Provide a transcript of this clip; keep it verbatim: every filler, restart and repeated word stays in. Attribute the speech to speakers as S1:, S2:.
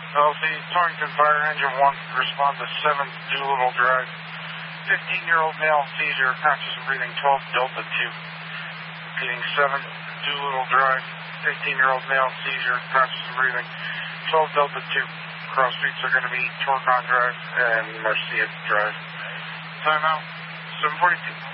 S1: L C, Torrington Fire Engine one, respond to seven Doolittle Drive. fifteen-year-old male, seizure, conscious and breathing, twelve Delta two. Repeating seven Doolittle Drive. fifteen-year-old male, seizure, conscious and breathing, twelve Delta two. Cross streets are going to be Torcon Drive and Marcia Drive. Timeout, seven forty-two.